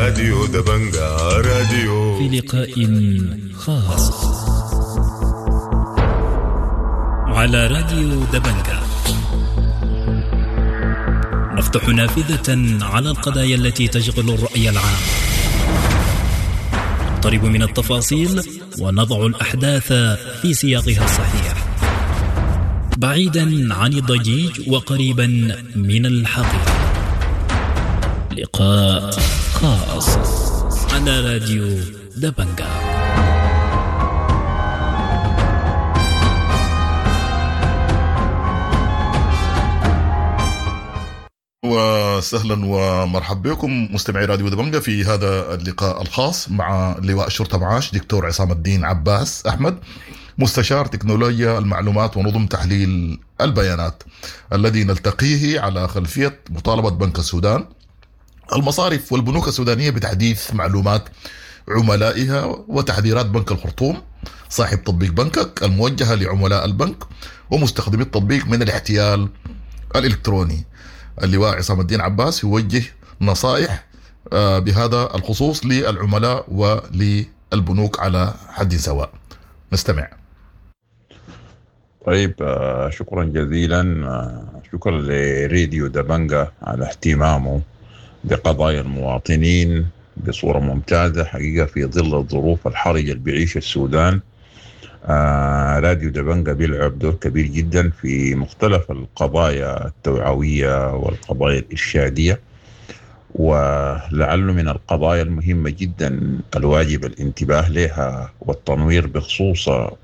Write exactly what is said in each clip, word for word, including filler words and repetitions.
راديو دبنجا راديو. في لقاء خاص على راديو دبنجا نفتح نافذة على القضايا التي تشغل الرأي العام، نقترب من التفاصيل ونضع الأحداث في سياقها الصحيح، بعيدا عن الضجيج وقريبا من الحقيقة. لقاء خاص على راديو دبنجا. وسهلا ومرحبا بكم مستمعي راديو دبنجا في هذا اللقاء الخاص مع لواء الشرطة معاش دكتور عصام الدين عباس أحمد، مستشار تكنولوجيا المعلومات ونظم تحليل البيانات، الذي نلتقيه على خلفية مطالبة بنك السودان المصارف والبنوك السودانية بتحديث معلومات عملائها وتحذيرات بنك الخرطوم صاحب تطبيق بنكك الموجهة لعملاء البنك ومستخدمي التطبيق من الاحتيال الإلكتروني. اللواء عصام الدين عباس يوجه نصائح بهذا الخصوص للعملاء وللبنوك على حد سواء. نستمع. طيب، شكرا جزيلا. شكرا لراديو دبنجا على اهتمامه بقضايا المواطنين بصورة ممتازة حقيقة في ظل الظروف الحرجة اللي بيعيش السودان. آه راديو دبنجا بيلعب دور كبير جدا في مختلف القضايا التوعوية والقضايا الإرشادية، ولعله من القضايا المهمة جدا الواجب الانتباه لها والتنوير بخصوصها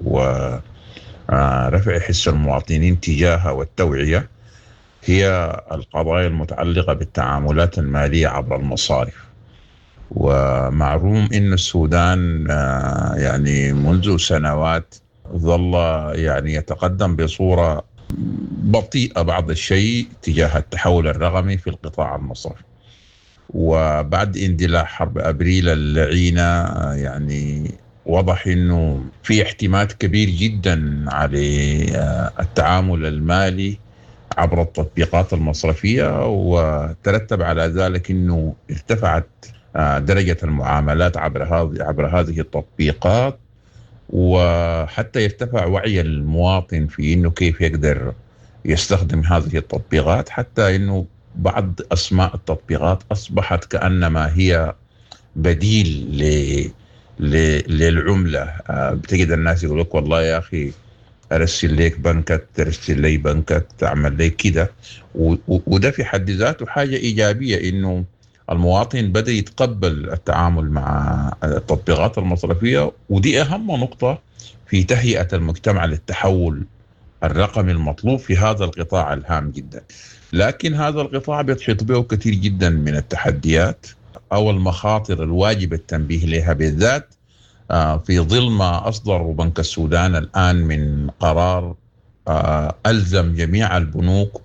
ورفع حس المواطنين تجاهها والتوعية هي القضايا المتعلقة بالتعاملات المالية عبر المصارف. ومعلوم إن السودان يعني منذ سنوات ظل يعني يتقدم بصورة بطيئة بعض الشيء تجاه التحول الرقمي في القطاع المصرفي، وبعد اندلاع حرب أبريل اللعينة يعني وضح إنه في احتمال كبير جدا على التعامل المالي عبر التطبيقات المصرفية، وترتب على ذلك إنه ارتفعت درجة المعاملات عبر هذه عبر هذه التطبيقات، وحتى يرتفع وعي المواطن في إنه كيف يقدر يستخدم هذه التطبيقات، حتى إنه بعض أسماء التطبيقات أصبحت كأنما هي بديل ل... ل... للعملة. بتجد الناس يقول لك والله يا أخي أرسل ليك بنكت، ترسل لي بنكت، تعمل لي كده، و... وده في حد ذاته حاجة إيجابية، إنه المواطن بدأ يتقبل التعامل مع التطبيقات المصرفية، ودي أهم نقطة في تهيئة المجتمع للتحول الرقمي المطلوب في هذا القطاع الهام جدا. لكن هذا القطاع بيتحيط به كثير جدا من التحديات أو المخاطر الواجب التنبيه لها، بالذات في ظل ما أصدر بنك السودان الآن من قرار ألزم جميع البنوك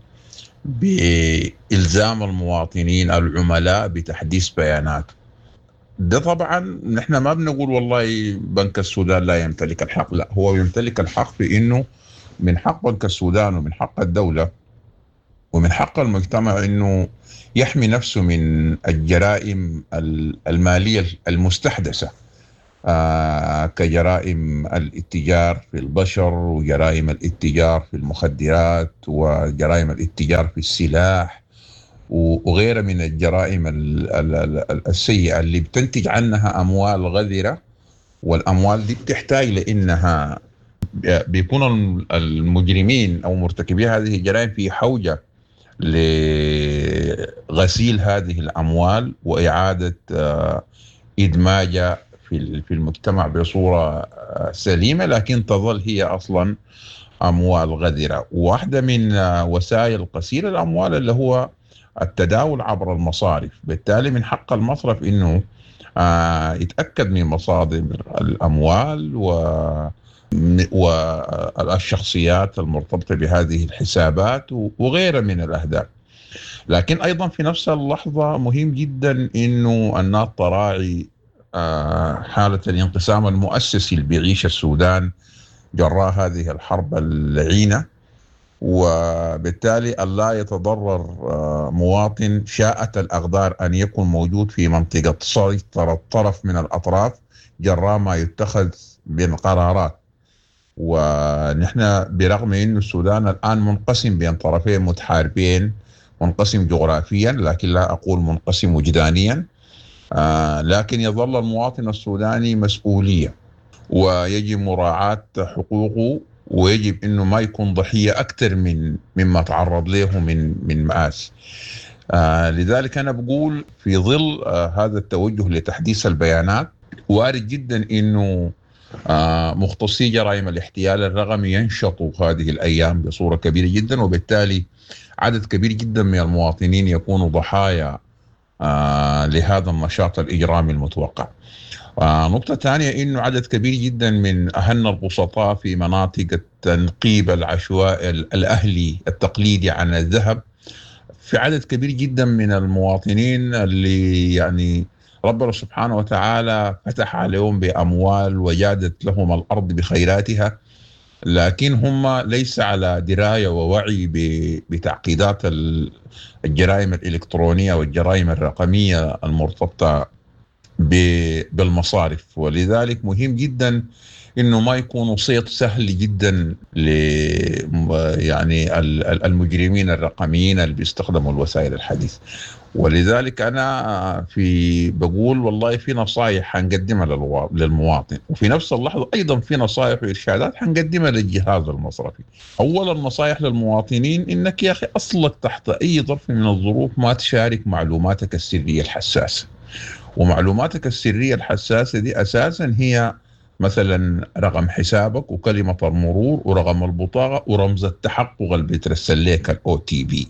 بإلزام المواطنين العملاء بتحديث بيانات. ده طبعا نحن ما بنقول والله بنك السودان لا يمتلك الحق، لا، هو يمتلك الحق في إنه من حق بنك السودان ومن حق الدولة ومن حق المجتمع إنه يحمي نفسه من الجرائم المالية المستحدثة، آه كجرائم الاتجار في البشر وجرائم الاتجار في المخدرات وجرائم الاتجار في السلاح وغيرها من الجرائم السيئة اللي بتنتج عنها أموال غذرة، والأموال دي بتحتاج لأنها بيكون المجرمين أو مرتكبي هذه الجرائم في حوجة لغسيل هذه الأموال وإعادة آه إدماجها في المجتمع بصورة سليمة، لكن تظل هي أصلا أموال غذرة. واحدة من وسائل غسيل الأموال اللي هو التداول عبر المصارف، بالتالي من حق المصرف إنه يتأكد من مصادر الأموال والشخصيات المرتبطة بهذه الحسابات وغيرها من الأهداف. لكن أيضا في نفس اللحظة مهم جدا إنه الناس تراعي حالة الانقسام المؤسسي اللي بيعيش السودان جراء هذه الحرب اللعينة، وبالتالي ألا يتضرر مواطن شاءت الأقدار أن يكون موجود في منطقة سيطرة طرف من الأطراف جراء ما يتخذ من قرارات. ونحن برغم أن السودان الآن منقسم بين طرفين متحاربين، منقسم جغرافيا لكن لا أقول منقسم وجدانيا، آه لكن يظل المواطن السوداني مسؤولية ويجب مراعاة حقوقه، ويجب أنه ما يكون ضحية أكثر من مما تعرض له من من مآسي. آه لذلك أنا بقول في ظل آه هذا التوجه لتحديث البيانات وارد جدا أنه آه مختصي جرائم الاحتيال الرقمي ينشطوا هذه الأيام بصورة كبيرة جدا، وبالتالي عدد كبير جدا من المواطنين يكونوا ضحايا آه لهذا النشاط الإجرامي المتوقع. آه نقطة ثانية إنه عدد كبير جدا من أهلنا البسطاء في مناطق التنقيب العشوائي الأهلي التقليدي عن الذهب، في عدد كبير جدا من المواطنين اللي يعني ربنا سبحانه وتعالى فتح عليهم بأموال وجادت لهم الأرض بخيراتها، لكن هم ليس على دراية ووعي بتعقيدات الجرائم الإلكترونية والجرائم الرقمية المرتبطة بالمصارف. ولذلك مهم جدا إنه ما يكونوا صيد سهل جدا ل يعني المجرمين الرقميين اللي بيستخدموا الوسائل الحديثة. ولذلك أنا في بقول والله في نصائح حنقدمها للمواطن، وفي نفس اللحظة أيضا في نصائح وإرشادات حنقدمها للجهاز المصرفي. أولا نصائح للمواطنين إنك يا أخي أصلك تحت أي ظرف من الظروف ما تشارك معلوماتك السرية الحساسة، ومعلوماتك السرية الحساسة دي أساسا هي مثلا رقم حسابك وكلمة المرور ورقم البطاقة ورمز التحقق اللي بيترسل لك الأو تي بي.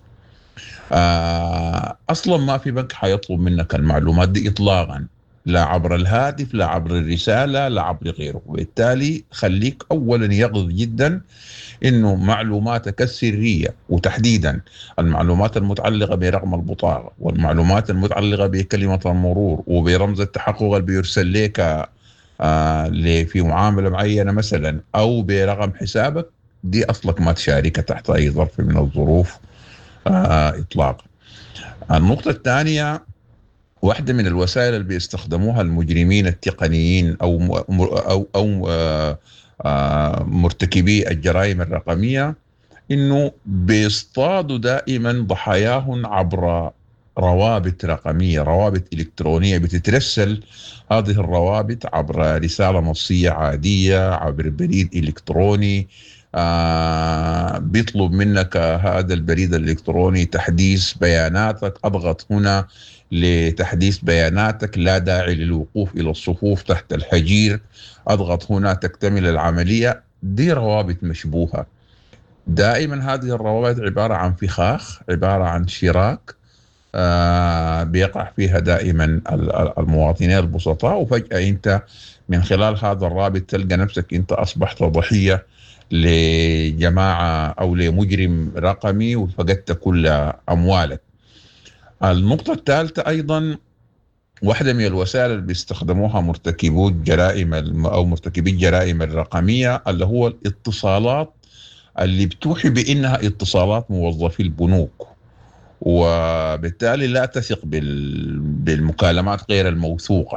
آه أصلا ما في بنك حيطلب منك المعلومات دي إطلاقا، لا عبر الهاتف لا عبر الرسالة لا عبر غيره. وبالتالي خليك أولا يقظ جدا إنه معلوماتك السرية وتحديدا المعلومات المتعلقة برقم البطاقة والمعلومات المتعلقة بكلمة المرور وبرمز التحقق اللي بيرسل لك آه في معاملة معينة مثلا أو برقم حسابك، دي أصلك ما تشاركها تحت أي ظرف من الظروف آه إطلاقا. النقطة الثانية، واحدة من الوسائل اللي بيستخدموها المجرمين التقنيين أو أو أو آه آه مرتكبي الجرائم الرقمية إنه بيصطادوا دائما ضحاياهم عبر روابط رقمية، روابط إلكترونية بتترسل. هذه الروابط عبر رسالة نصية عادية، عبر بريد إلكتروني، آه بيطلب منك هذا البريد الإلكتروني تحديث بياناتك، أضغط هنا لتحديث بياناتك، لا داعي للوقوف إلى الصفوف تحت الحجير، أضغط هنا تكتمل العملية. دي روابط مشبوهة. دائما هذه الروابط عبارة عن فخاخ، عبارة عن شراك آه بيقع فيها دائما المواطنين البسطاء، وفجأة أنت من خلال هذا الرابط تلقى نفسك أنت أصبحت ضحية لجماعة أو لمجرم رقمي وفقدت كل أموالك. النقطة الثالثة أيضا، واحدة من الوسائل اللي بيستخدموها مرتكبو الجرائم أو مرتكبي الجرائم الرقمية اللي هو الاتصالات اللي بتوحي بأنها اتصالات موظفي البنوك، وبالتالي لا تثق بالمكالمات غير الموثوقة،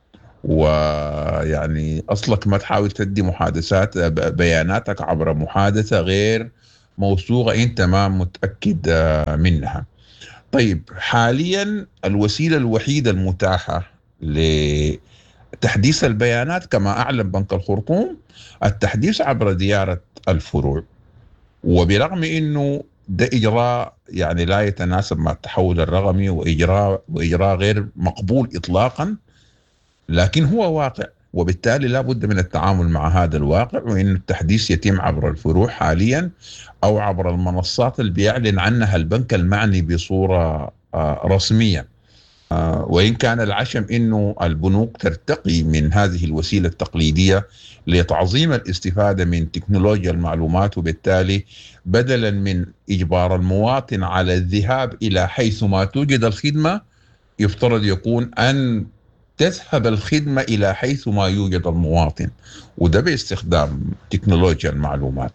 ويعني أصلك ما تحاول تدي محادثات بياناتك عبر محادثة غير موثوقة أنت ما متأكد منها. طيب حاليا الوسيلة الوحيدة المتاحة لتحديث البيانات كما أعلن بنك الخرطوم التحديث عبر زيارة الفروع، وبرغم أنه ده إجراء يعني لا يتناسب مع التحول الرقمي وإجراء, وإجراء غير مقبول إطلاقا، لكن هو واقع، وبالتالي لا بد من التعامل مع هذا الواقع، وإن التحديث يتم عبر الفروع حاليا أو عبر المنصات اللي بيعلن عنها البنك المعني بصورة رسمية. وإن كان العشم إنه البنوك ترتقي من هذه الوسيلة التقليدية لتعظيم الاستفادة من تكنولوجيا المعلومات، وبالتالي بدلا من إجبار المواطن على الذهاب إلى حيث ما توجد الخدمة، يفترض يكون أن تذهب الخدمة إلى حيث ما يوجد المواطن، وده باستخدام تكنولوجيا المعلومات.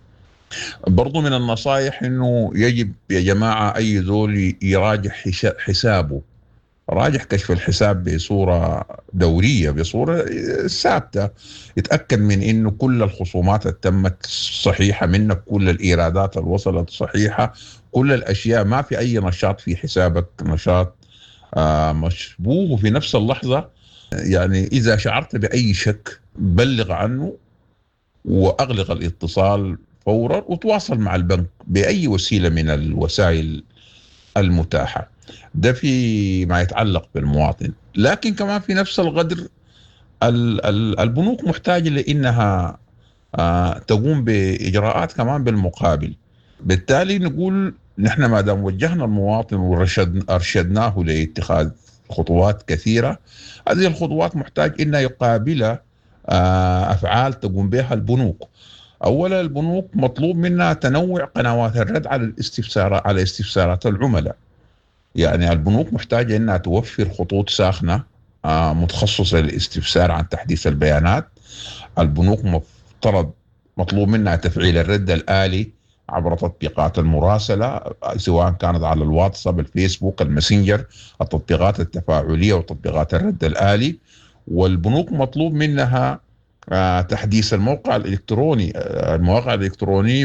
برضو من النصائح انه يجب يا جماعة اي زول يراجع حسابه، راجع كشف الحساب بصورة دورية بصورة ثابتة، يتأكد من انه كل الخصومات اللي تمت صحيحة منك، كل الايرادات اللي وصلت صحيحة، كل الاشياء، ما في اي نشاط في حسابك نشاط آه مشبوه. وفي نفس اللحظة يعني اذا شعرت باي شك بلغ عنه واغلق الاتصال فورا، وتواصل مع البنك بأي وسيلة من الوسائل المتاحة. ده في ما يتعلق بالمواطن. لكن كمان في نفس القدر البنوك محتاجة لأنها تقوم بإجراءات كمان بالمقابل. بالتالي نقول نحن ما دام وجهنا المواطن وأرشدناه لاتخاذ خطوات كثيرة، هذه الخطوات محتاج إنها يقابلها أفعال تقوم بها البنوك. أولا البنوك مطلوب منها تنوع قنوات الرد على الاستفسارات على استفسارات العملاء. يعني البنوك محتاجة أنها توفر خطوط ساخنة متخصصة للاستفسار عن تحديث البيانات. البنوك مفترض مطلوب منها تفعيل الرد الآلي عبر تطبيقات المراسلة، سواء كانت على الواتساب، الفيسبوك، الماسنجر، التطبيقات التفاعلية وتطبيقات الرد الآلي. والبنوك مطلوب منها تحديث الموقع الإلكتروني المواقع الإلكترونية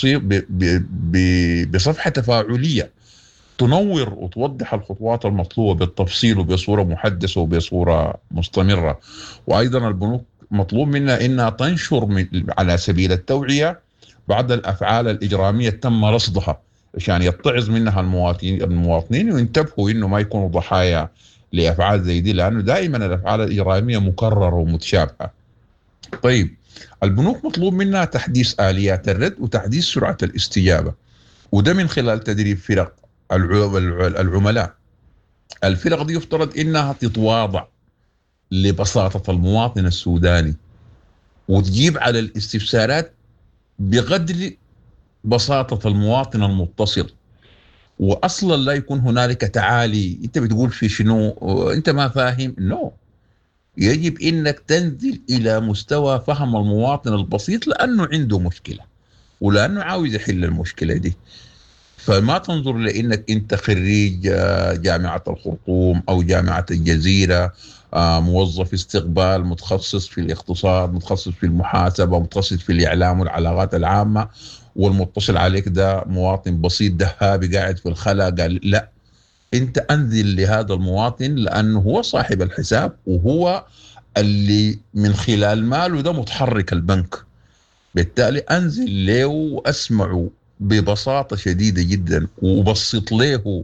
بصفحة تفاعلية تنور وتوضح الخطوات المطلوبة بالتفصيل وبصورة محدثة وبصورة مستمرة. وأيضا البنوك مطلوب منها إنها تنشر من على سبيل التوعية بعض الأفعال الإجرامية تم رصدها عشان يتعظ منها المواطنين المواطنين وينتبهوا إنه ما يكونوا ضحايا لأفعال زي دي، لأنه دائما الأفعال الإجرامية مكررة ومتشابهة. طيب البنوك مطلوب منها تحديث آليات الرد وتحديث سرعة الاستجابة، وده من خلال تدريب فرق العملاء. الفرق دي يفترض إنها تتواضع لبساطة المواطن السوداني وتجيب على الاستفسارات بقدر بساطة المواطن المتصل، وأصلا لا يكون هنالك تعالي أنت بتقول في شنو أنت ما فاهم. نو، يجب إنك تنزل إلى مستوى فهم المواطن البسيط لأنه عنده مشكلة ولأنه عاوز يحل المشكلة دي. فما تنظر لأنك أنت خريج جامعة الخرطوم أو جامعة الجزيرة، موظف استقبال متخصص في الاقتصاد، متخصص في المحاسبة، متخصص في الإعلام والعلاقات العامة، والمتصل عليك ده مواطن بسيط دهابي قاعد في الخلا. قال لا، أنت أنزل لهذا المواطن لأنه هو صاحب الحساب وهو اللي من خلال ماله ده متحرك البنك. بالتالي أنزل له وأسمعه ببساطة شديدة جدا وبسط له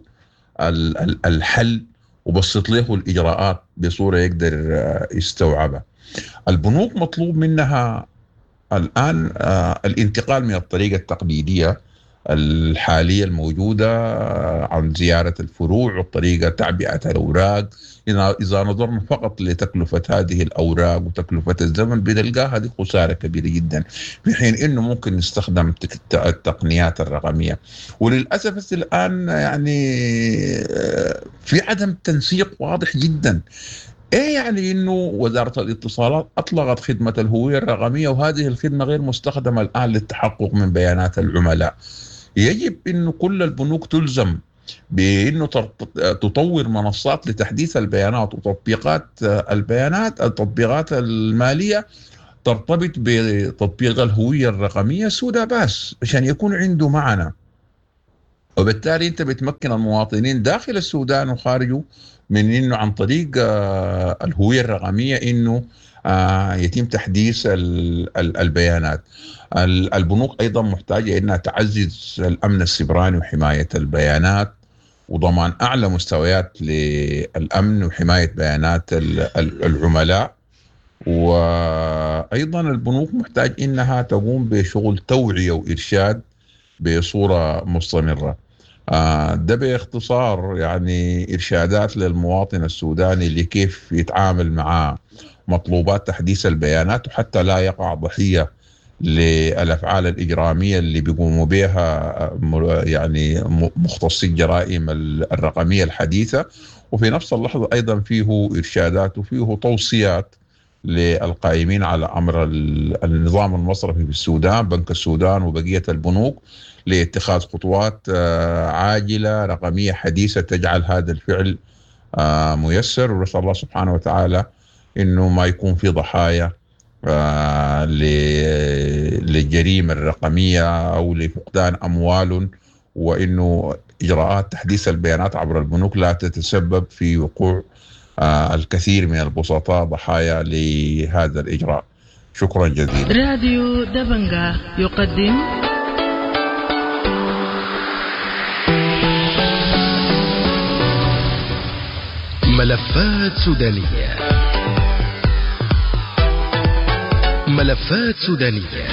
الحل وبسط له الإجراءات بصورة يقدر يستوعبها. البنوك مطلوب منها الآن الانتقال من الطريقة التقليدية الحالية الموجودة عن زيارة الفروع والطريقة تعبئة الأوراق. إذا نظرنا فقط لتكلفة هذه الأوراق وتكلفة الزمن بنلقاها هذه خسارة كبيرة جدا، في حين إنه ممكن نستخدم التقنيات الرقمية. وللأسف الآن يعني في عدم تنسيق واضح جدا. ايه يعني انه وزارة الاتصالات اطلقت خدمة الهوية الرقمية وهذه الخدمة غير مستخدمة الان للتحقق من بيانات العملاء. يجب انه كل البنوك تلزم بانه تطور منصات لتحديث البيانات وتطبيقات البيانات التطبيقات المالية ترتبط بتطبيق الهوية الرقمية سودا باس عشان يكون عنده معنى. وبالتالي انت بتمكن المواطنين داخل السودان وخارجه من انه عن طريق الهوية الرقمية انه يتم تحديث البيانات. البنوك ايضا محتاجة انها تعزز الامن السيبراني وحماية البيانات وضمان اعلى مستويات للامن وحماية بيانات العملاء. وايضا البنوك محتاج انها تقوم بشغل توعية وارشاد بصورة مستمرة. ده باختصار يعني إرشادات للمواطن السوداني لكيف يتعامل مع مطلوبات تحديث البيانات وحتى لا يقع ضحية للأفعال الإجرامية اللي بيقوموا بها يعني مختصي الجرائم الرقمية الحديثة. وفي نفس اللحظة أيضا فيه إرشادات وفيه توصيات للقائمين على أمر النظام المصرفي في السودان، بنك السودان وبقية البنوك، لاتخاذ خطوات عاجلة رقمية حديثة تجعل هذا الفعل ميسر. ونسأل الله سبحانه وتعالى إنه ما يكون في ضحايا للجريمة الرقمية أو لفقدان أموال، وإنه إجراءات تحديث البيانات عبر البنوك لا تتسبب في وقوع الكثير من البسطاء ضحايا لهذا الإجراء. شكرا جزيلا. راديو دبنجا يقدم ملفات سودانية. ملفات سودانية،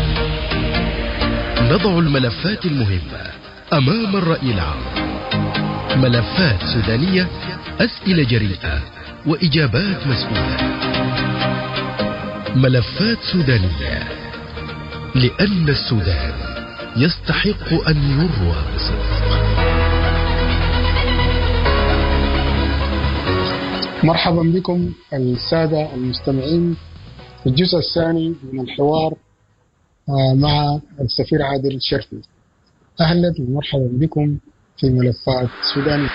نضع الملفات المهمة أمام الرأي العام. ملفات سودانية، أسئلة جريئة وإجابات مسؤولة. ملفات سودانية، لأن السودان يستحق أن يروى بصدق. مرحبا بكم السادة المستمعين في الجزء الثاني من الحوار مع السفير عادل الشرفي. أهلا ومرحبا بكم في ملفات سودانية،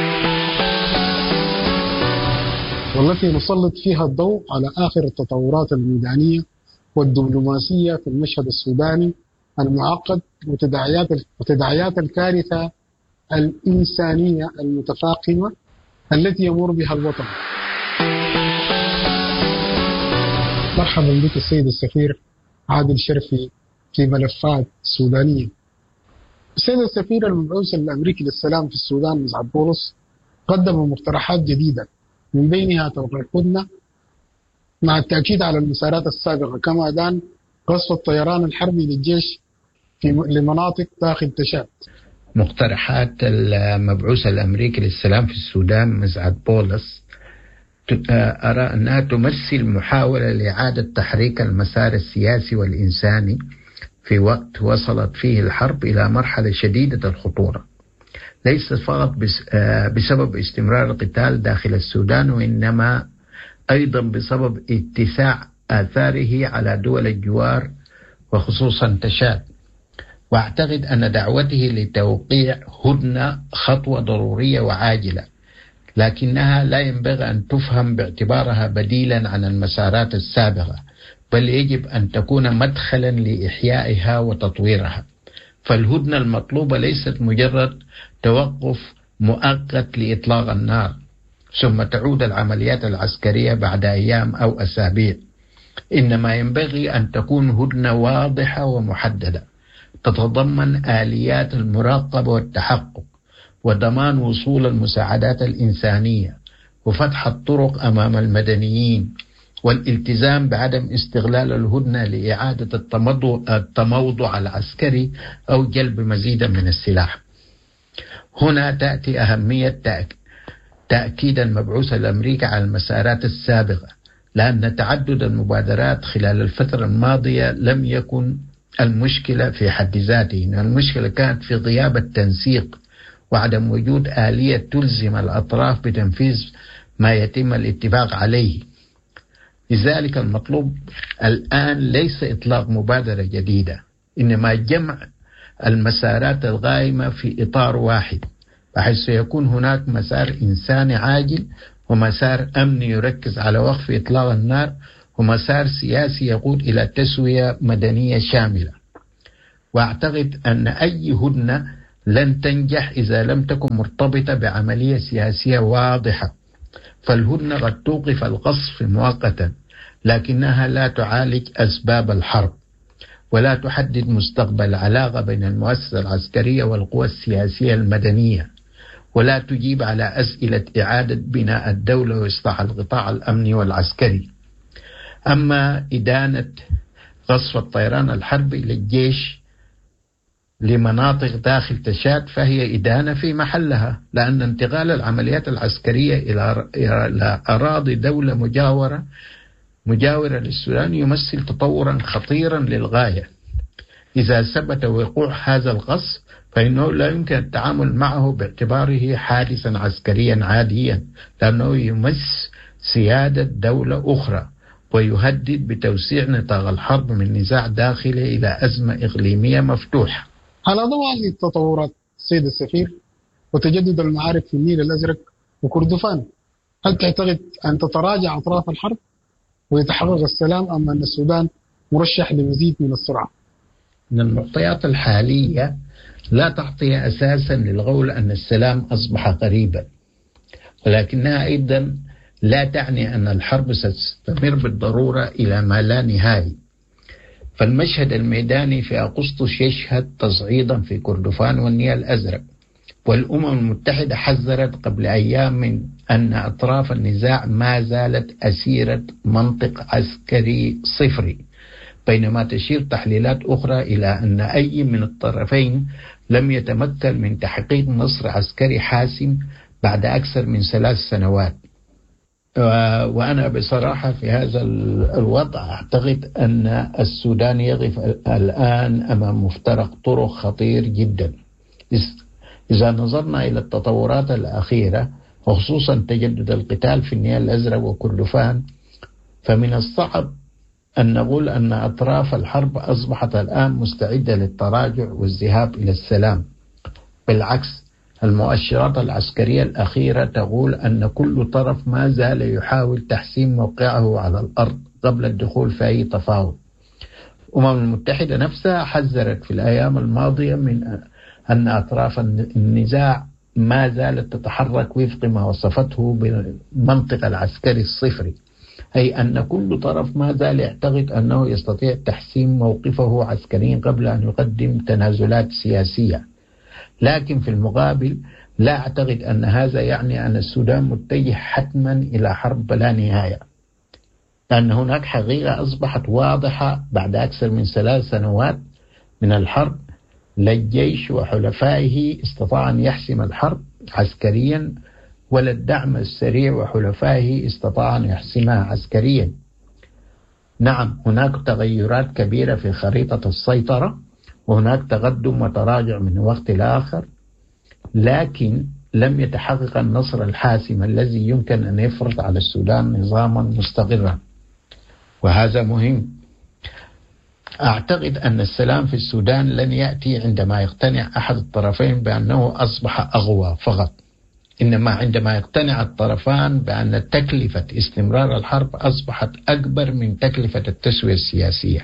والتي نسلط فيها الضوء على آخر التطورات الميدانية والدبلوماسية في المشهد السوداني المعقد، وتداعيات وتداعيات الكارثة الإنسانية المتفاقمة التي يمر بها الوطن. مرحبا بك السيد السفير عادل شرفي في ملفات سودانية. السيد السفير المبعوث الأمريكي للسلام في السودان مسعد بولس قدم مقترحات جديدة، من بينها توقيع هدنة مع التأكيد على المسارات السابقة، كما أدان قصف الطيران الحربي للجيش في لمناطق داخل تشاد. مقترحات المبعوث الأمريكي للسلام في السودان مسعد بولس أرى أنها تمثل محاولة لإعادة تحريك المسار السياسي والإنساني في وقت وصلت فيه الحرب إلى مرحلة شديدة الخطورة، ليس فقط بسبب استمرار القتال داخل السودان، وإنما أيضا بسبب اتساع آثاره على دول الجوار وخصوصا تشاد. وأعتقد أن دعوته لتوقيع هدنة خطوة ضرورية وعاجلة، لكنها لا ينبغي أن تفهم باعتبارها بديلا عن المسارات السابقة، بل يجب أن تكون مدخلا لإحيائها وتطويرها. فالهدنة المطلوبة ليست مجرد توقف مؤقت لإطلاق النار ثم تعود العمليات العسكرية بعد أيام أو أسابيع، إنما ينبغي أن تكون هدنة واضحة ومحددة تتضمن آليات المراقبة والتحقق وضمان وصول المساعدات الإنسانية وفتح الطرق أمام المدنيين، والالتزام بعدم استغلال الهدنة لإعادة التموضع العسكري أو جلب مزيد من السلاح. هنا تأتي أهمية تأكيد المبعوث الأمريكي على المسارات السابقة، لأن تعدد المبادرات خلال الفترة الماضية لم يكن المشكلة في حد ذاته، إن المشكلة كانت في غياب التنسيق وعدم وجود آلية تلزم الأطراف بتنفيذ ما يتم الاتفاق عليه. لذلك المطلوب الآن ليس إطلاق مبادرة جديدة، إنما جمع المسارات الغائمة في إطار واحد، بحيث سيكون هناك مسار إنساني عاجل، ومسار أمني يركز على وقف إطلاق النار، ومسار سياسي يقود إلى تسوية مدنية شاملة. وأعتقد أن أي هدنة لن تنجح إذا لم تكن مرتبطة بعملية سياسية واضحة. فالهدنة قد توقف القصف مؤقتا، لكنها لا تعالج أسباب الحرب، ولا تحدد مستقبل العلاقة بين المؤسسة العسكرية والقوى السياسية المدنية، ولا تجيب على أسئلة إعادة بناء الدولة وإصلاح القطاع الأمني والعسكري. أما إدانة قصف الطيران الحربي للجيش لمناطق داخل تشاد فهي إدانة في محلها، لأن انتقال العمليات العسكرية إلى أراضي دولة مجاورة مجاورة للسودان يمثل تطورا خطيرا للغاية. إذا ثبت وقوع هذا القصف فإنه لا يمكن التعامل معه باعتباره حادثا عسكريا عاديا، لأنه يمس سيادة دولة أخرى، ويهدد بتوسيع نطاق الحرب من نزاع داخلي إلى أزمة إقليمية مفتوحة. على ضوء هذه التطورات سيد السفير وتجدد المعارك في النيل الأزرق وكردفان، هل تعتقد أن تتراجع أطراف الحرب ويتحقق السلام أم أن السودان مرشح لمزيد من الصراع؟ من المعطيات الحالية لا تعطي أساسا للقول أن السلام أصبح قريبا، ولكنها أيضا لا تعني أن الحرب ستستمر بالضرورة إلى ما لا نهاية. فالمشهد الميداني في أغسطس يشهد تصعيدا في كردفان والنيل الأزرق، والأمم المتحدة حذرت قبل أيام من أن أطراف النزاع ما زالت أسيرة منطق عسكري صفري، بينما تشير تحليلات أخرى إلى أن أي من الطرفين لم يتمكن من تحقيق نصر عسكري حاسم بعد أكثر من ثلاث سنوات. وأنا بصراحة في هذا الوضع أعتقد أن السودان يقف الآن أمام مفترق طرق خطير جدا. إذا نظرنا إلى التطورات الأخيرة وخصوصا تجدد القتال في النيل الأزرق وكردفان، فمن الصعب أن نقول أن أطراف الحرب أصبحت الآن مستعدة للتراجع والذهاب إلى السلام. بالعكس، المؤشرات العسكرية الأخيرة تقول أن كل طرف ما زال يحاول تحسين موقعه على الأرض قبل الدخول في أي تفاوض. الأمم المتحدة نفسها حذرت في الأيام الماضية من أن أطراف النزاع ما زالت تتحرك وفق ما وصفته بالمنطق العسكري الصفري، أي أن كل طرف ما زال يعتقد أنه يستطيع تحسين موقفه عسكريا قبل أن يقدم تنازلات سياسية. لكن في المقابل لا أعتقد أن هذا يعني أن السودان متجه حتما إلى حرب بلا نهاية، لأن هناك حقيقة أصبحت واضحة بعد أكثر من ثلاث سنوات من الحرب. لا الجيش وحلفائه استطاع أن يحسم الحرب عسكريا، ولا الدعم السريع وحلفائه استطاع أن يحسمها عسكريا. نعم، هناك تغيرات كبيرة في خريطة السيطرة، وهناك تقدم وتراجع من وقت لآخر، لكن لم يتحقق النصر الحاسم الذي يمكن أن يفرض على السودان نظاما مستقرا، وهذا مهم. أعتقد أن السلام في السودان لن يأتي عندما يقتنع أحد الطرفين بأنه أصبح أقوى فقط، إنما عندما يقتنع الطرفان بأن تكلفة استمرار الحرب أصبحت أكبر من تكلفة التسوية السياسية.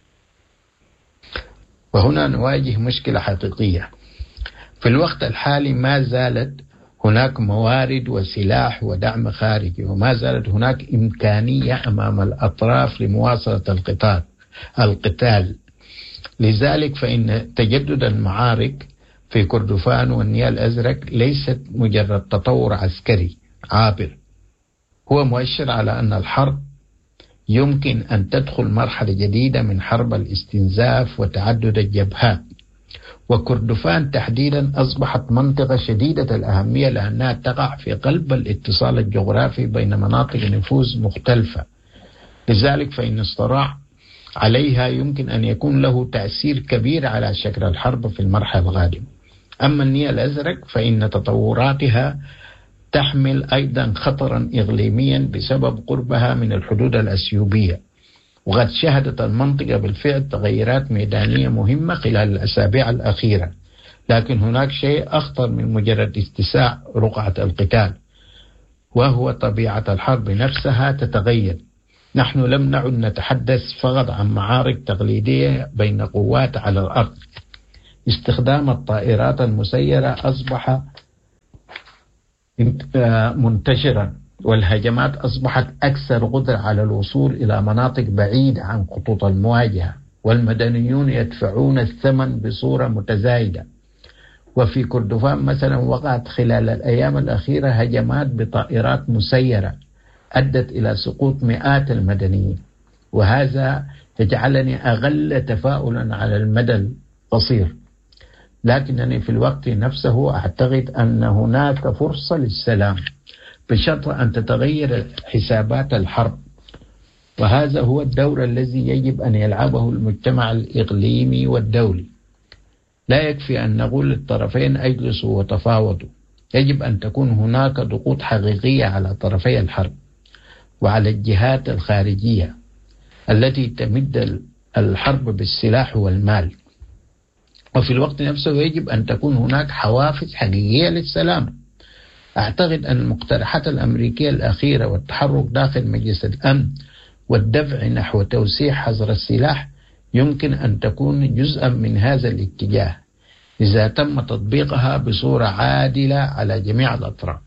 وهنا نواجه مشكلة حقيقية. في الوقت الحالي ما زالت هناك موارد وسلاح ودعم خارجي، وما زالت هناك إمكانية أمام الأطراف لمواصلة القتال القتال لذلك فإن تجدد المعارك في كردفان والنيل الأزرق ليست مجرد تطور عسكري عابر، هو مؤشر على أن الحرب يمكن أن تدخل مرحلة جديدة من حرب الاستنزاف وتعدد الجبهات. وكردفان تحديدا أصبحت منطقة شديدة الأهمية لأنها تقع في قلب الاتصال الجغرافي بين مناطق نفوذ مختلفة، لذلك فإن الصراع عليها يمكن أن يكون له تأثير كبير على شكل الحرب في المرحلة القادمة. أما النيل الأزرق فإن تطوراتها تحمل أيضا خطرا إقليميا بسبب قربها من الحدود الأثيوبية، وقد شهدت المنطقة بالفعل تغيرات ميدانية مهمة خلال الأسابيع الأخيرة. لكن هناك شيء أخطر من مجرد اتساع رقعة القتال، وهو طبيعة الحرب نفسها تتغير. نحن لم نعد نتحدث فقط عن معارك تقليدية بين قوات على الأرض. استخدام الطائرات المسيرة أصبح منتشرا، والهجمات أصبحت أكثر قدرة على الوصول إلى مناطق بعيدة عن خطوط المواجهة، والمدنيون يدفعون الثمن بصورة متزايدة. وفي كردفان مثلا وقعت خلال الأيام الأخيرة هجمات بطائرات مسيرة أدت إلى سقوط مئات المدنيين، وهذا يجعلني أقل تفاؤلا على المدى القصير. لكنني في الوقت نفسه أعتقد أن هناك فرصة للسلام بشرط أن تتغير حسابات الحرب، وهذا هو الدور الذي يجب أن يلعبه المجتمع الإقليمي والدولي. لا يكفي أن نقول للطرفين اجلسوا وتفاوضوا، يجب أن تكون هناك ضغوط حقيقية على طرفي الحرب. وعلى الجهات الخارجية التي تمد الحرب بالسلاح والمال. وفي الوقت نفسه يجب أن تكون هناك حوافز حقيقية للسلام. أعتقد أن المقترحات الأمريكية الأخيرة والتحرك داخل مجلس الأمن والدفع نحو توسيع حظر السلاح يمكن أن تكون جزءا من هذا الاتجاه إذا تم تطبيقها بصورة عادلة على جميع الأطراف.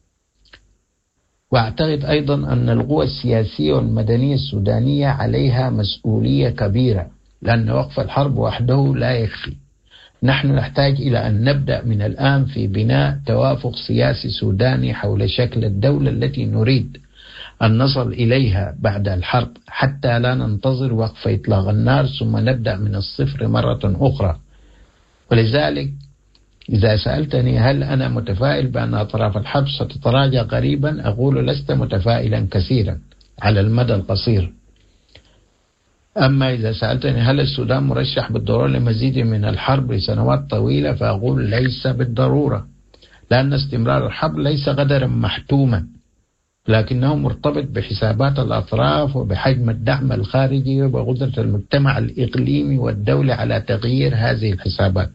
وأعتقد أيضا أن القوى السياسية والمدنية السودانية عليها مسؤولية كبيرة، لأن وقف الحرب وحده لا يكفي. نحن نحتاج إلى أن نبدأ من الآن في بناء توافق سياسي سوداني حول شكل الدولة التي نريد أن نصل إليها بعد الحرب، حتى لا ننتظر وقف إطلاق النار ثم نبدأ من الصفر مرة أخرى. ولذلك إذا سألتني هل أنا متفائل بأن أطراف الحرب ستتراجع قريبا، أقول لست متفائلا كثيرا على المدى القصير. أما إذا سألتني هل السودان مرشح بالضرورة لمزيد من الحرب لسنوات طويلة، فأقول ليس بالضرورة، لأن استمرار الحرب ليس قدرا محتوما، لكنه مرتبط بحسابات الأطراف وبحجم الدعم الخارجي وبقدرة المجتمع الإقليمي والدولي على تغيير هذه الحسابات.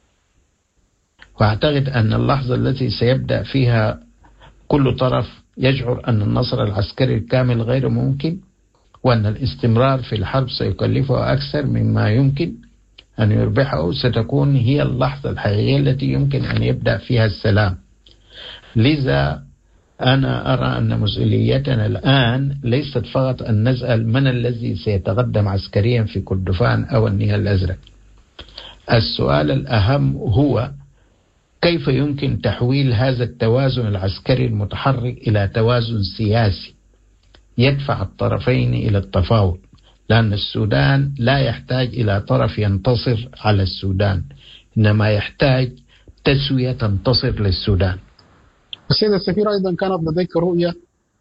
وأعتقد أن اللحظة التي سيبدأ فيها كل طرف يشعر أن النصر العسكري الكامل غير ممكن، وأن الاستمرار في الحرب سيكلفه أكثر مما يمكن أن يربحه، ستكون هي اللحظة الحقيقية التي يمكن أن يبدأ فيها السلام. لذا أنا أرى أن مسؤوليتنا الآن ليست فقط أن نسأل من الذي سيتقدم عسكريا في كردفان أو النيل الأزرق. السؤال الأهم هو كيف يمكن تحويل هذا التوازن العسكري المتحرك إلى توازن سياسي يدفع الطرفين إلى التفاوض، لأن السودان لا يحتاج إلى طرف ينتصر على السودان، إنما يحتاج تسوية تنتصر للسودان. السيد السفير، أيضا كانت لديك رؤية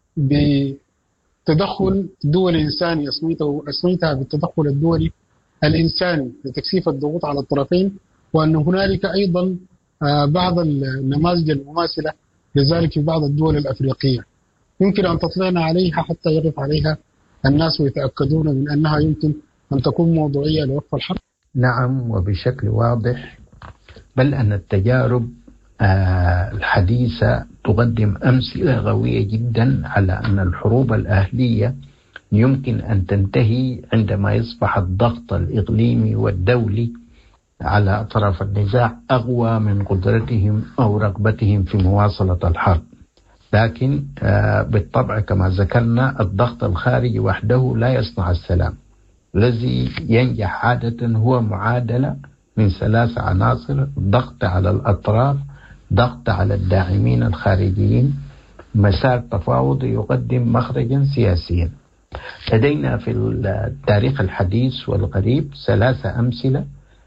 بتدخل دول إنساني أسميتها بالتدخل الدولي الإنساني لتكثيف الضغوط على الطرفين، وأن هنالك أيضا بعض النماذج المماثلة لذلك في بعض الدول الأفريقية. يمكن أن تطلعنا عليها حتى يقف عليها الناس ويتأكدون من أنها يمكن أن تكون موضوعية لوقف الحرب؟ نعم، وبشكل واضح، بل أن التجارب الحديثة تقدم أمثلة قوية جدا على أن الحروب الأهلية يمكن أن تنتهي عندما يصبح الضغط الإقليمي والدولي على أطراف النزاع أقوى من قدرتهم أو رغبتهم في مواصلة الحرب. لكن بالطبع كما ذكرنا الضغط الخارجي وحده لا يصنع السلام. الذي ينجح عادة هو معادلة من ثلاث عناصر: ضغط على الأطراف، ضغط على الداعمين الخارجيين، مسار تفاوضي يقدم مخرجا سياسيا. لدينا في التاريخ الحديث والقريب ثلاثة أمثلة،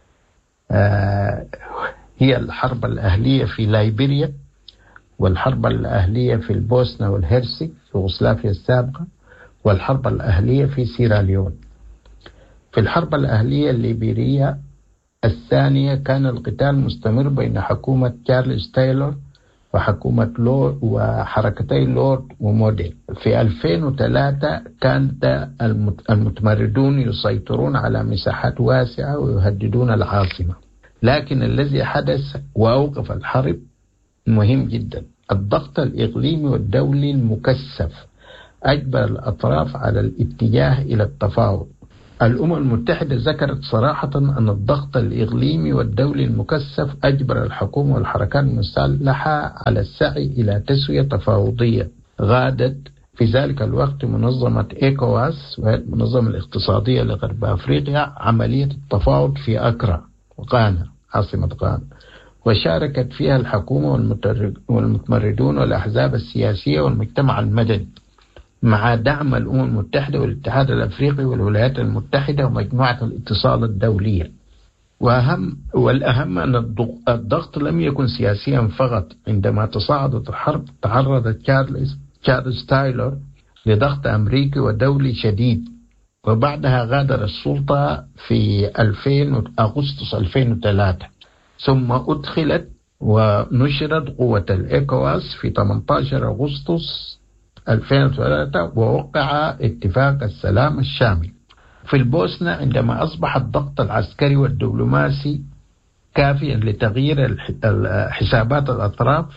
هي الحرب الأهلية في ليبيريا، والحرب الأهلية في البوسنة والهرسك في يوغوسلافيا السابقة، والحرب الأهلية في سيراليون. في الحرب الأهلية الليبيرية الثانية كان القتال مستمر بين حكومة تشارلز تايلور وحكومة لورد وحركتي لورد وموديل. في ألفين وثلاثة كان المتمردون يسيطرون على مساحات واسعة ويهددون العاصمة، لكن الذي حدث وأوقف الحرب مهم جدا: الضغط الإقليمي والدولي المكثف أجبر الأطراف على الاتجاه إلى التفاوض. الأمم المتحدة ذكرت صراحة أن الضغط الإقليمي والدولي المكثف أجبر الحكومة والحركات المسلحة على السعي إلى تسوية تفاوضية. غادت في ذلك الوقت منظمة إيكواس والمنظمة الاقتصادية لغرب أفريقيا عملية التفاوض في أكرا وغانا عاصمة غانا، وشاركت فيها الحكومة والمتمردون والأحزاب السياسية والمجتمع المدني مع دعم الأمم المتحدة والاتحاد الأفريقي والولايات المتحدة ومجموعة الاتصال الدولية. وأهم والأهم أن الضغط لم يكن سياسيا فقط. عندما تصاعدت الحرب تعرض تشارلز تشارلز تايلور لضغط أمريكي ودولي شديد، وبعدها غادر السلطة في ألفين أغسطس ألفين وثلاثة، ثم أدخلت ونشرت قوة الإيكواس في ثمانية عشر أغسطس ألفين وثلاثة ووقع اتفاق السلام الشامل. في البوسنة عندما أصبح الضغط العسكري والدبلوماسي كافيا لتغيير حسابات الأطراف،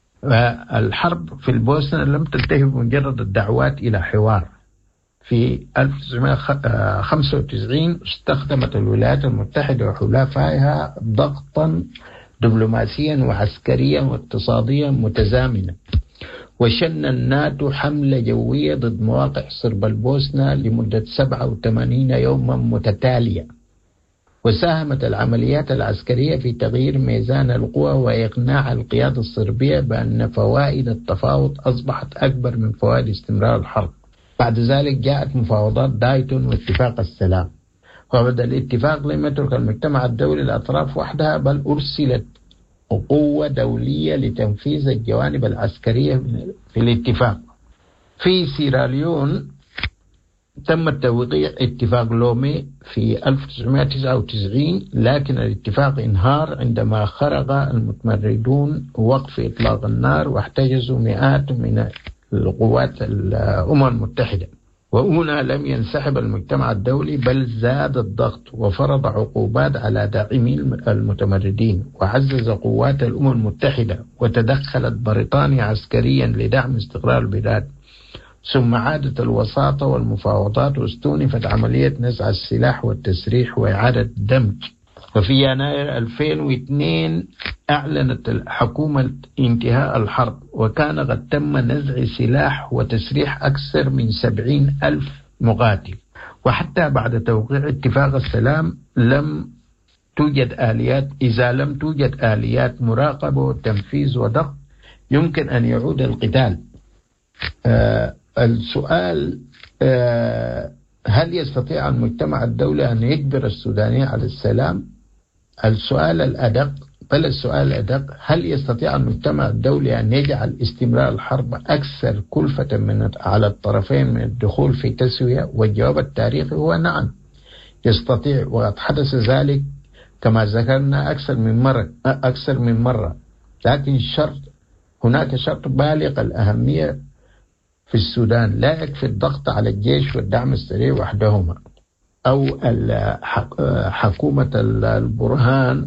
الحرب في البوسنة لم تنتهي بمجرد الدعوات إلى حوار. في ألف وتسعمائة وخمسة وتسعين استخدمت الولايات المتحدة وحلفائها ضغطا دبلوماسيا وعسكريا واقتصاديا متزامنا، وشن الناتو حملة جوية ضد مواقع صرب البوسنة لمدة سبعة وثمانين يوما متتالية، وساهمت العمليات العسكرية في تغيير ميزان القوى وإقناع القيادة الصربية بأن فوائد التفاوض أصبحت أكبر من فوائد استمرار الحرب. بعد ذلك جاءت مفاوضات دايتون واتفاق السلام، وبدأ الاتفاق لم يترك المجتمع الدولي الأطراف وحدها، بل أرسلت قوة دولية لتنفيذ الجوانب العسكرية في الاتفاق. في سيراليون تم توقيع اتفاق لومي في ألف وتسعمائة وتسعة وتسعين، لكن الاتفاق انهار عندما خرج المتمردون وقف إطلاق النار واحتجزوا مئات من القوات الأمم المتحدة. وهنا لم ينسحب المجتمع الدولي، بل زاد الضغط وفرض عقوبات على داعمي المتمردين، وعزز قوات الأمم المتحدة، وتدخلت بريطانيا عسكريا لدعم استقرار البلاد. ثم عادت الوساطة والمفاوضات، واستونفت عملية نزع السلاح والتسريح وإعادة الدمج. وفي يناير ألفين واثنين أعلنت الحكومة انتهاء الحرب، وكان قد تم نزع سلاح وتسريح أكثر من سبعين ألف مقاتل. وحتى بعد توقيع اتفاق السلام لم توجد آليات إذا لم توجد آليات مراقبة وتنفيذ وضغط يمكن أن يعود القتال. آه السؤال آه هل يستطيع المجتمع الدولي أن يجبر السودانيين على السلام؟ السؤال الأدق بل السؤال الأدق هل يستطيع المجتمع الدولي أن يجعل استمرار الحرب أكثر كلفة من على الطرفين من الدخول في تسوية؟ والجواب التاريخي هو نعم يستطيع، وقد حدث ذلك كما ذكرنا أكثر من مرة أكثر من مرة لكن شرط هناك شرط بالغ الأهمية في السودان: لا يكفي الضغط على الجيش والدعم السريع وحدهما، أو حكومة البرهان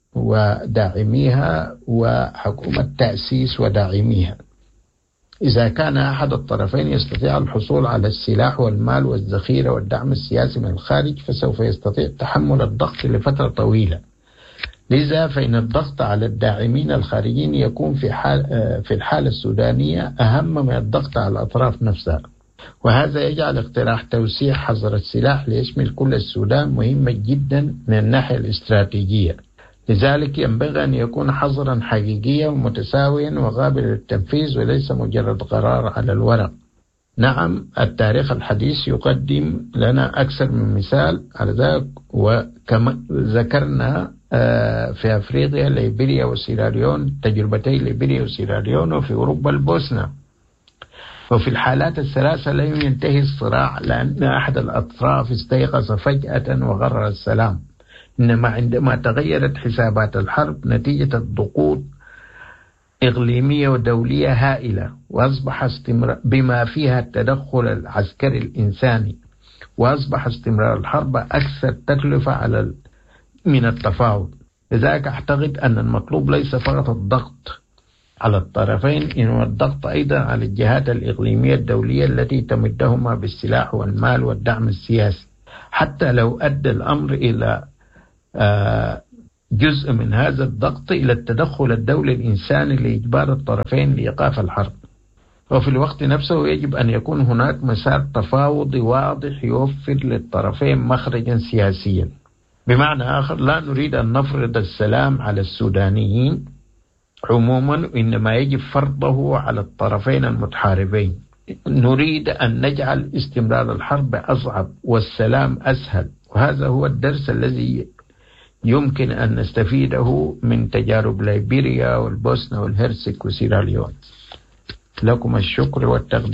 وداعميها وحكومة تأسيس وداعميها. إذا كان أحد الطرفين يستطيع الحصول على السلاح والمال والذخيرة والدعم السياسي من الخارج، فسوف يستطيع تحمل الضغط لفترة طويلة. لذا فإن الضغط على الداعمين الخارجيين يكون في حال في الحالة السودانية أهم من الضغط على الأطراف نفسها، وهذا يجعل اقتراح توسيع حظر السلاح ليشمل كل السودان مهمة جدا من الناحية الاستراتيجية. لذلك ينبغي أن يكون حظرا حقيقيا ومتساويا وقابل للتنفيذ، وليس مجرد قرار على الورق. نعم التاريخ الحديث يقدم لنا أكثر من مثال على ذلك، وكما ذكرنا في أفريقيا ليبيريا وسيراليون، تجربتي ليبيريا وسيراليون، وفي أوروبا البوسنة. وفي الحالات الثلاثة لم ينتهي الصراع لأن أحد الأطراف استيقظ فجأة وقرر السلام، إنما عندما تغيرت حسابات الحرب نتيجة الضغوط إقليمية ودولية هائلة، وأصبح استمرار بما فيها التدخل العسكري الإنساني، وأصبح استمرار الحرب أكثر تكلفة على من التفاوض. لذلك أعتقد أن المطلوب ليس فقط الضغط على الطرفين، إنما الضغط أيضا على الجهات الإقليمية الدولية التي تمدهما بالسلاح والمال والدعم السياسي، حتى لو أدى الأمر إلى جزء من هذا الضغط إلى التدخل الدولي الإنساني لإجبار الطرفين لإيقاف الحرب. وفي الوقت نفسه يجب أن يكون هناك مسار تفاوضي واضح يوفر للطرفين مخرجا سياسيا. بمعنى آخر، لا نريد أن نفرض السلام على السودانيين عموما، إنما يجب فرضه على الطرفين المتحاربين. نريد أن نجعل استمرار الحرب أصعب والسلام أسهل، وهذا هو الدرس الذي يمكن أن نستفيده من تجارب ليبيريا والبوسنة والهرسك وسيراليون. لكم الشكر والتقدير.